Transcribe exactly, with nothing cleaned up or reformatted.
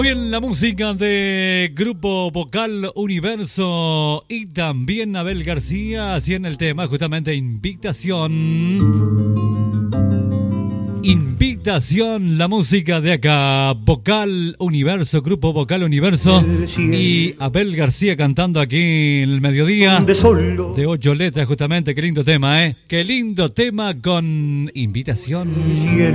Muy bien, la música de Grupo Vocal Universo y también Abel García hacían el tema justamente Invitación. Invitación, la música de acá, Vocal Universo, Grupo Vocal Universo y Abel García cantando aquí en el mediodía de ocho letras justamente, qué lindo tema, ¿eh? Qué lindo tema con Invitación.